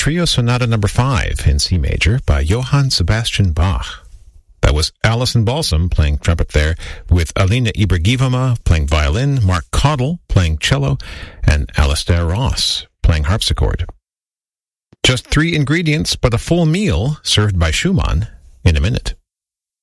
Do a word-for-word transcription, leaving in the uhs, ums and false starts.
Trio Sonata Number five in C major by Johann Sebastian Bach. That was Alison Balsam playing trumpet there, with Alina Ibragimova playing violin, Mark Caudle playing cello, and Alistair Ross playing harpsichord. Just three ingredients, but a full meal served by Schumann in a minute.